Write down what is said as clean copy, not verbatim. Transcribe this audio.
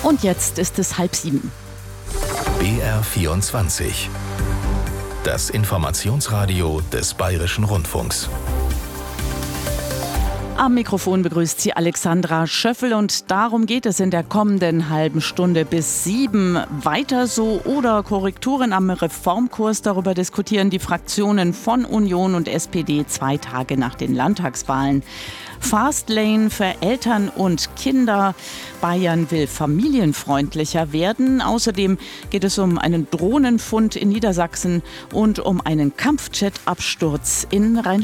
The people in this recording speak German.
Und jetzt ist es 6:30. BR24. Das Informationsradio des Bayerischen Rundfunks. Am Mikrofon begrüßt Sie Alexandra Schöffel und darum geht es in der kommenden halben Stunde bis 7. Weiter so oder Korrekturen am Reformkurs, darüber diskutieren die Fraktionen von Union und SPD 2 Tage nach den Landtagswahlen. Fastlane für Eltern und Kinder. Bayern will familienfreundlicher werden. Außerdem geht es um einen Drohnenfund in Niedersachsen und um einen Kampfjet-Absturz in Rheinland-Pfalz.